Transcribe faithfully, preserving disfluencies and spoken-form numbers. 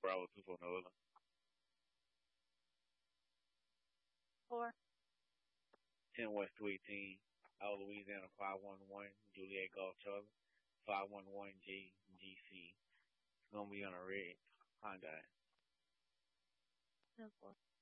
Bravo two four Nola. Four. ten West two eighteen. Out Louisiana five one one. Juliet Golf Charlie. five one one J G C. It's gonna be on a red Hyundai. No four.